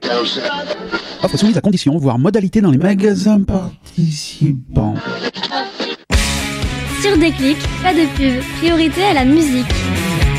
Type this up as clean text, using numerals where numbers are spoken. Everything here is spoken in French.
Offre soumise à conditions, voire modalités dans les magasins participants. Sur Déclic, pas de pub, priorité à la musique.